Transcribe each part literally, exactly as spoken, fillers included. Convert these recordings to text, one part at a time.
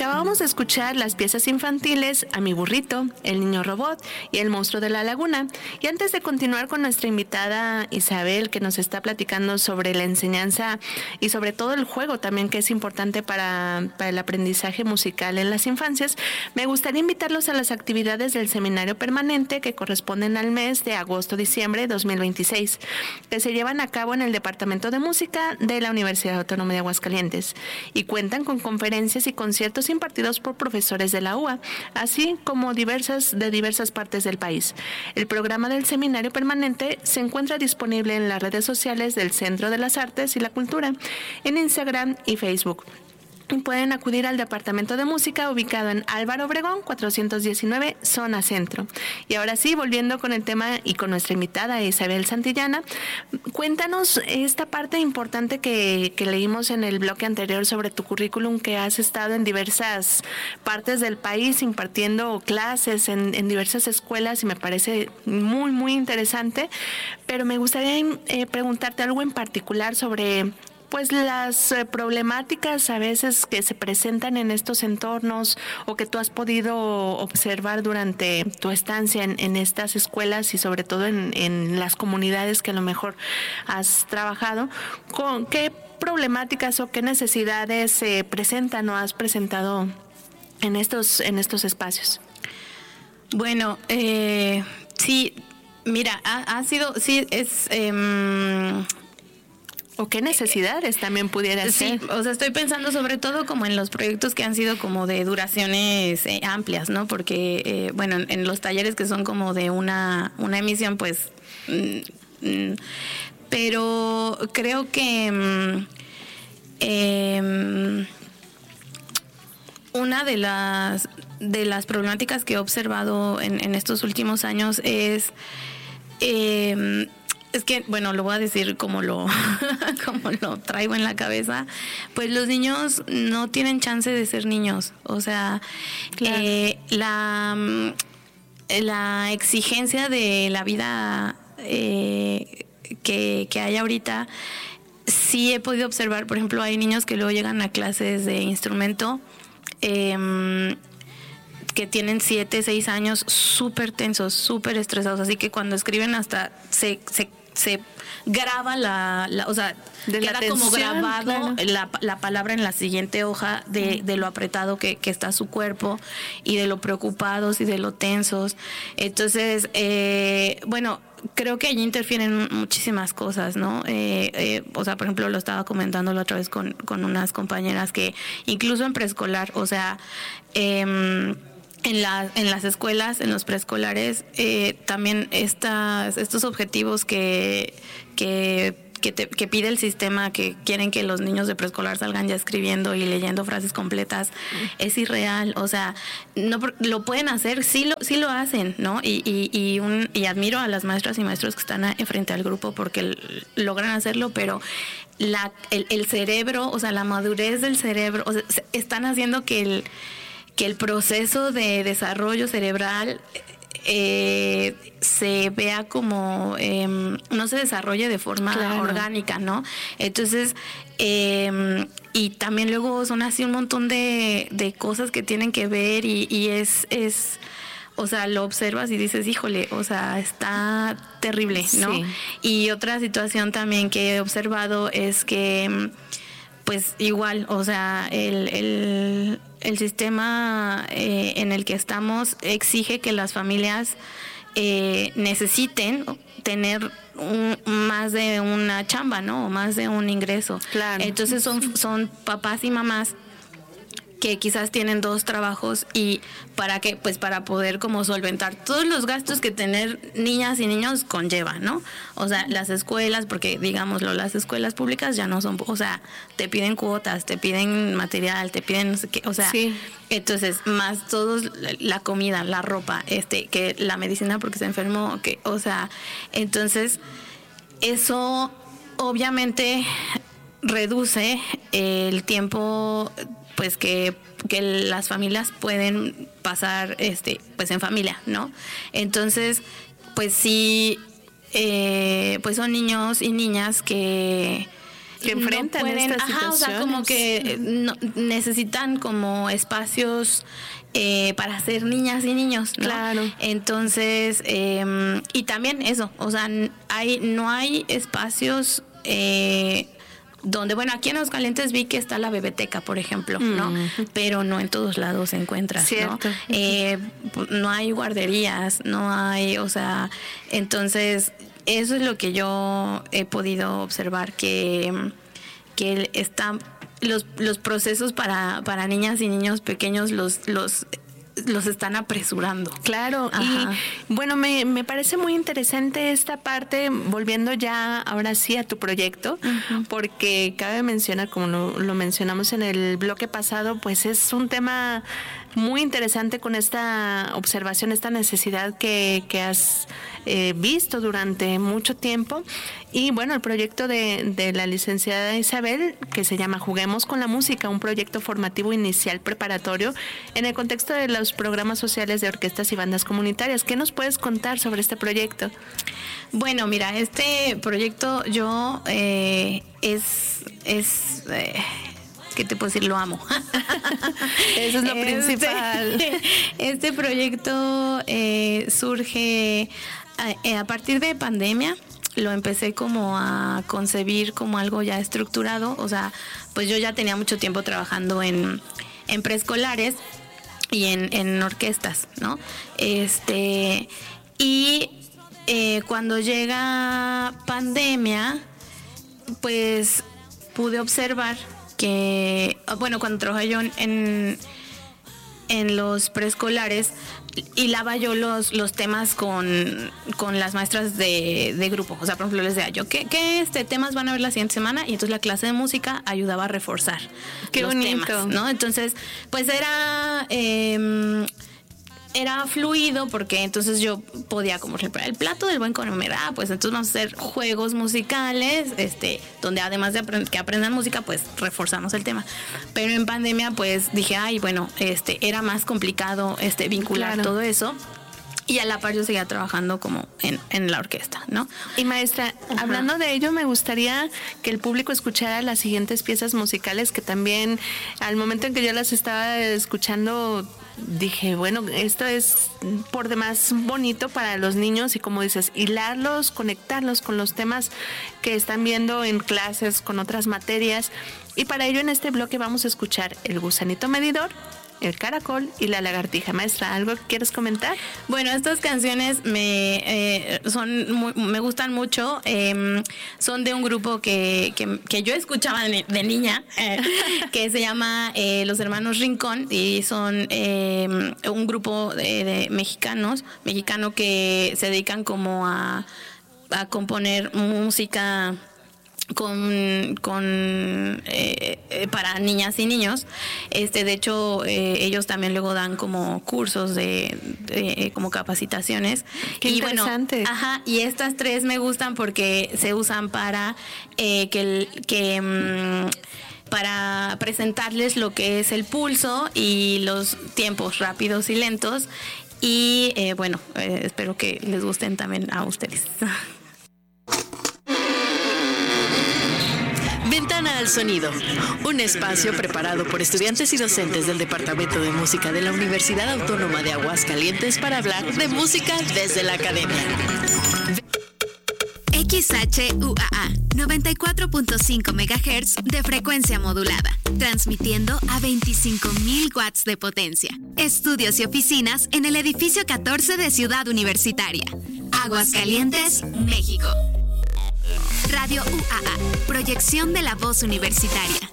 acabamos de escuchar las piezas infantiles A mi burrito, El niño robot y El monstruo de la laguna. Y antes de continuar con nuestra invitada Isabel, que nos está platicando sobre la enseñanza y sobre todo el juego también, que es importante para, para el aprendizaje musical en las infancias, me gustaría invitarlos a las actividades del seminario permanente que corresponden al mes de agosto-diciembre de dos mil veintiséis, que se llevan a cabo en el Departamento de Música de la Universidad Autónoma de Aguascalientes y cuentan con conferencias y conciertos impartidos por profesores de la U A, así como diversas de diversas partes del país. El programa del seminario permanente se encuentra disponible en las redes sociales del Centro de las Artes y la Cultura, en Instagram y Facebook. Pueden acudir al Departamento de Música ubicado en Álvaro Obregón cuatrocientos diecinueve, zona centro. Y ahora sí, volviendo con el tema y con nuestra invitada Isabel Santillana, cuéntanos esta parte importante que, que leímos en el bloque anterior sobre tu currículum, que has estado en diversas partes del país impartiendo clases en, en diversas escuelas, y me parece muy, muy interesante. Pero me gustaría eh, preguntarte algo en particular sobre pues las eh, problemáticas a veces que se presentan en estos entornos o que tú has podido observar durante tu estancia en, en estas escuelas y sobre todo en, en las comunidades que a lo mejor has trabajado. ¿Con qué problemáticas o qué necesidades se presentan o has presentado en estos, en estos espacios? Bueno, eh, sí, mira, ha, ha sido, sí, es... Eh, ¿O qué necesidades también pudiera ser? Sí, o sea, estoy pensando sobre todo como en los proyectos que han sido como de duraciones eh, amplias, ¿no? Porque, eh, bueno, en, en los talleres que son como de una, una emisión, pues... Mm, mm, pero creo que... Mm, eh, una de las, de las problemáticas que he observado en, en estos últimos años es... Eh, Es que, bueno, lo voy a decir como lo, como lo traigo en la cabeza. Pues los niños no tienen chance de ser niños. O sea, claro. eh, la, la exigencia de la vida eh, que, que hay ahorita, sí he podido observar, por ejemplo, hay niños que luego llegan a clases de instrumento, eh, que tienen siete, seis años, súper tensos, súper estresados, así que cuando escriben hasta se, se, se graba la, la, o sea, de queda tensión, como grabado, claro, la, la palabra en la siguiente hoja de, de lo apretado que, que está su cuerpo y de lo preocupados y de lo tensos. Entonces, eh, bueno, creo que allí interfieren muchísimas cosas, ¿no? Eh, eh, o sea, por ejemplo, lo estaba comentando la otra vez con, con unas compañeras que incluso en preescolar, o sea, eh, En, la, en las escuelas, en los preescolares, eh, también estas, estos objetivos que, que, que, te, que pide el sistema, que quieren que los niños de preescolar salgan ya escribiendo y leyendo frases completas, es irreal. O sea, no lo pueden hacer, sí lo, sí lo hacen, ¿no? Y, y, y, un, y admiro a las maestras y maestros que están frente al grupo porque logran hacerlo, pero la, el, el cerebro, o sea, la madurez del cerebro, o sea, están haciendo que el que el proceso de desarrollo cerebral eh, se vea como, eh, no se desarrolle de forma claro. orgánica, ¿no? Entonces, eh, y también luego son así un montón de, de cosas que tienen que ver y, y es, es, o sea, lo observas y dices, híjole, o sea, está terrible, ¿no? Sí. Y otra situación también que he observado es que, pues igual, o sea, el, el, el sistema eh, en el que estamos exige que las familias eh, necesiten tener un, más de una chamba, ¿no? O más de un ingreso. Claro. Entonces son, son papás y mamás que quizás tienen dos trabajos y para que pues para poder como solventar todos los gastos que tener niñas y niños conlleva, ¿no? O sea, las escuelas, porque digámoslo, las escuelas públicas ya no son, o sea, te piden cuotas, te piden material, te piden no sé qué, o sea, sí. Entonces, más todos, la comida, la ropa, este, que la medicina porque se enfermó, que, o sea, entonces eso obviamente reduce el tiempo pues que, que las familias pueden pasar este pues en familia, ¿no? Entonces, pues sí, eh, pues son niños y niñas que que enfrentan no pueden, estas ajá, situaciones. O sea, como que no, necesitan como espacios eh, para ser niñas y niños, ¿no? Claro. Entonces, eh, y también eso, o sea, hay no hay espacios eh, donde, bueno, aquí en Aguascalientes vi que está la bebeteca, por ejemplo, ¿no? Mm. Pero no en todos lados se encuentra, Cierto. ¿no? Eh, no hay guarderías, no hay, o sea, entonces eso es lo que yo he podido observar, que, que está, los, los procesos para, para niñas y niños pequeños los, los los están apresurando. Claro, ajá. Y bueno, me, me parece muy interesante esta parte, volviendo ya ahora sí a tu proyecto, uh-huh. porque cabe mencionar, como lo, lo mencionamos en el bloque pasado, pues es un tema muy interesante con esta observación, esta necesidad que, que has eh, visto durante mucho tiempo. Y bueno, el proyecto de, de la licenciada Isabel, que se llama Juguemos con la Música, un proyecto formativo inicial preparatorio en el contexto de los programas sociales de orquestas y bandas comunitarias. ¿Qué nos puedes contar sobre este proyecto? Bueno, mira, este proyecto yo eh, es... es eh, ¿qué te puedo decir? Lo amo. Eso es lo este, principal. Este proyecto eh, surge a, a partir de pandemia. Lo empecé como a concebir como algo ya estructurado. O sea, pues yo ya tenía mucho tiempo trabajando en, en preescolares y en, en orquestas, ¿no? Este, y eh, cuando llega pandemia, pues pude observar que, bueno, cuando trabajé yo en, en los preescolares, hilaba yo los, los temas con, con las maestras de, de grupo. O sea, por ejemplo, les decía yo, ¿qué, qué este, temas van a ver la siguiente semana? Y entonces la clase de música ayudaba a reforzar Qué los bonito. temas, ¿no? Entonces, pues era... Eh, era fluido porque entonces yo podía, como por ejemplo, el plato del buen comer, ah, pues entonces vamos a hacer juegos musicales, este, donde además de aprend- que aprendan música, pues reforzamos el tema. Pero en pandemia, pues dije, ay, bueno, este, era más complicado este vincular claro. todo eso. Y a la par yo seguía trabajando como en, en la orquesta, ¿no? Y maestra, uh-huh. hablando de ello, me gustaría que el público escuchara las siguientes piezas musicales que también, al momento en que yo las estaba escuchando, dije, bueno, esto es por demás bonito para los niños y, como dices, hilarlos, conectarlos con los temas que están viendo en clases, con otras materias. Y para ello en este bloque vamos a escuchar El Gusanito Medidor, El Caracol y La Lagartija. Maestra, ¿algo que quieres comentar? Bueno, estas canciones me eh, son muy, me gustan mucho. Eh, son de un grupo que, que, que yo escuchaba de, de niña, eh, que se llama eh, Los Hermanos Rincón, y son eh, un grupo de, de mexicanos, mexicano que se dedican como a, a componer música con con eh, eh, para niñas y niños. Este de hecho eh, ellos también luego dan como cursos de, de como capacitaciones. Qué y interesante. Bueno, ajá, y estas tres me gustan porque se usan para eh, que el, que mmm, para presentarles lo que es el pulso y los tiempos rápidos y lentos. Y eh, bueno, eh, espero que les gusten también a ustedes. Ventana al Sonido, un espacio preparado por estudiantes y docentes del Departamento de Música de la Universidad Autónoma de Aguascalientes para hablar de música desde la academia. X H U A A, noventa y cuatro punto cinco megahertz de frecuencia modulada, transmitiendo a veinticinco mil watts de potencia. Estudios y oficinas en el edificio catorce de Ciudad Universitaria, Aguascalientes, México. Radio U A A, proyección de la voz universitaria.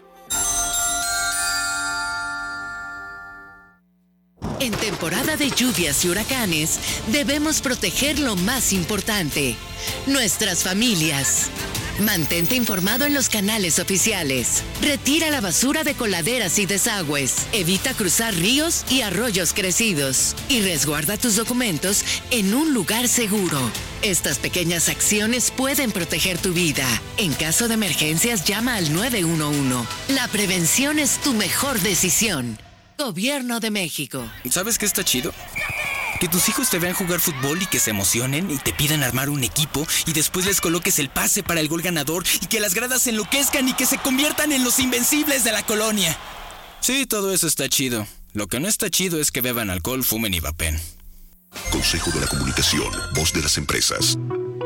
En temporada de lluvias y huracanes, debemos proteger lo más importante, nuestras familias. Mantente informado en los canales oficiales. Retira la basura de coladeras y desagües. Evita cruzar ríos y arroyos crecidos. Y resguarda tus documentos en un lugar seguro. Estas pequeñas acciones pueden proteger tu vida. En caso de emergencias, llama al nueve uno uno. La prevención es tu mejor decisión. Gobierno de México. ¿Sabes qué está chido? Que tus hijos te vean jugar fútbol y que se emocionen y te pidan armar un equipo y después les coloques el pase para el gol ganador y que las gradas se enloquezcan y que se conviertan en los invencibles de la colonia. Sí, todo eso está chido. Lo que no está chido es que beban alcohol, fumen y vapen. Consejo de la Comunicación, voz de las empresas.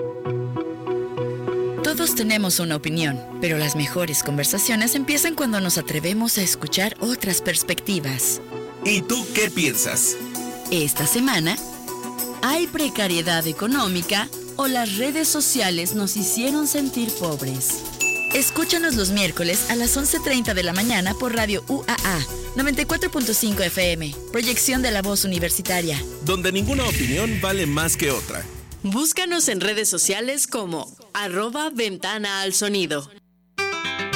Todos tenemos una opinión, pero las mejores conversaciones empiezan cuando nos atrevemos a escuchar otras perspectivas. ¿Y tú qué piensas? Esta semana, ¿hay precariedad económica o las redes sociales nos hicieron sentir pobres? Escúchanos los miércoles a las once treinta de la mañana por Radio U A A noventa y cuatro punto cinco F M, proyección de la voz universitaria. Donde ninguna opinión vale más que otra. Búscanos en redes sociales como arroba ventana al sonido.